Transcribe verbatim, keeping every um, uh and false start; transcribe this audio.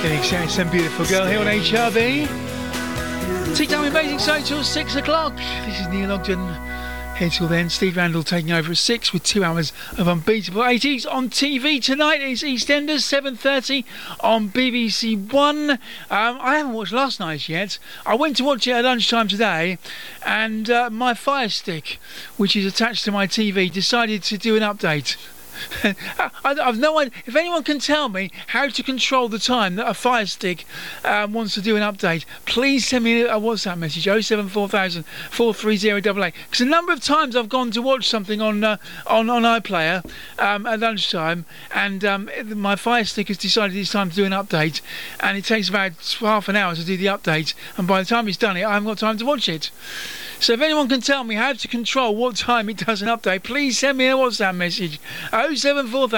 Some beautiful girl here on H R B. Tea time amazing so till six o'clock. This is Neil Ogden. Here till then, Steve Randall taking over at six with two hours of unbeatable eighties on T V tonight. It's EastEnders seven thirty on B B C One. Um, I haven't watched last night's yet. I went to watch it at lunchtime today, and uh, my Fire Stick, which is attached to my T V, decided to do an update. I, I've no idea. If anyone can tell me how to control the time that a Fire Stick um, wants to do an update, please send me a WhatsApp message oh seven four thousand, four three zero eight eight. Because a number of times I've gone to watch something on uh, on, on iPlayer um, at lunchtime, and um, my Fire Stick has decided it's time to do an update, and it takes about half an hour to do the update, and by the time it's done it, I haven't got time to watch it. So if anyone can tell me how to control what time it does an update, please send me a WhatsApp message oh seven four thousand